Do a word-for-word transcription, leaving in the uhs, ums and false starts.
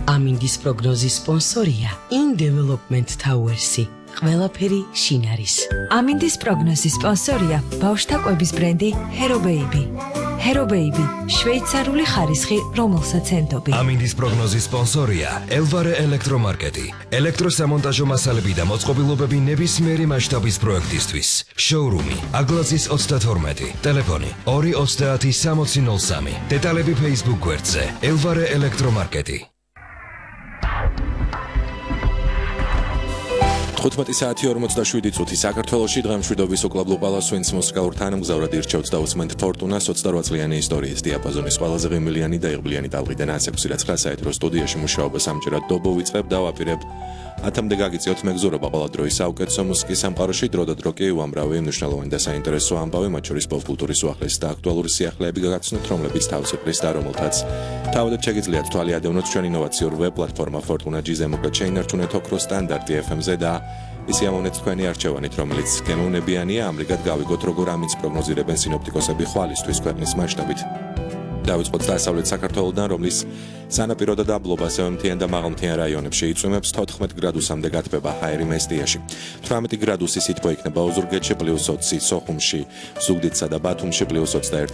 ამინდის პროგნოზის სპონსორია In Development Towers-ი. ყველაფერი შინ არის. ამინდის პროგნოზის სპონსორია ბავშვთა კვების ბრენდი Hero Baby. Hero Baby, შვეიცარიული ხარისხი, რომელსაც ენდობი. ამინდის პროგნოზის სპონსორია Elvare ელექტრომარკეტი. ელექტროსამონტაჟო მასალები და მოწყობილობები ნებისმიერი მასშტაბის პროექტისთვის. შოურუმი აგლაზის ოცდათორმეტი, ტელეფონი ორი ოცდაათი სამოცი ნოლ სამი. დეტალები Facebook გვერდზე Elvare ელექტრომარკეტი. თხუთმეტი საათი ორმოცდაშვიდი წუთი საქართველოში დღემშვიდობის უკლაბლო პალას ვინც მუსიკალურ თანამგზავრად ირჩევთ და უსმენთ ფორტუნას ოცდაოთხ წლიანი ისტორიის დიაპაზონის ყველაზე ღიმილიანი და იღბლიანი ტალღიდან ათს ექვსი ცხრა საეთრო სტუდიაში მუშაობას ამჯერად დობო ვიწყებ და ვაპირებ ათამდე გაგიწიოთ მეგზურობა ყველა დროის საუკეთესო მუსიკის სამყაროში დრო და დრო კი უამრავი მნიშვნელოვანი და საინტერესო ამბავი მათ შორის პოპკულტურის უახლესი და აქტუალური სიახლეები გაგაცნოთ რომლებიც თავს იყრის და რომელთაც თავადაც შეგიძლიათ თვალი ადევნოთ ჩვენ ინოვაციურ ვებ პლატფორმა ფორტუნა ჯი-ზე მოკლედ შეინარჩუნეთ ოქრო სტანდარტი ეფ ემ-ზე და ისე ამოვნეთ თქვენი არჩევანით, რომელიც გემოვნებიანია, ამრიგად გავიგოთ როგორ ამინს პროგნოზირებენ სინოპტიკოსები ხვალისთვის ქვეყნის მასშტაბით. დავიწყოთ დასავლეთ საქართველოდან, რომლის სანაპირო და დაბლობა ზემოთიან და მაღალმთიან რაიონებში იწვიმებს თოთხმეტ გრადუსამდე გათბება ჰაერი მესტიაში. თვრამეტი გრადუსი სითბო იქნება ოზურგეთში პლუს ოცი, სოხუმში, ზუგდიდსა და ბათუმში პლუს ოცდაერთი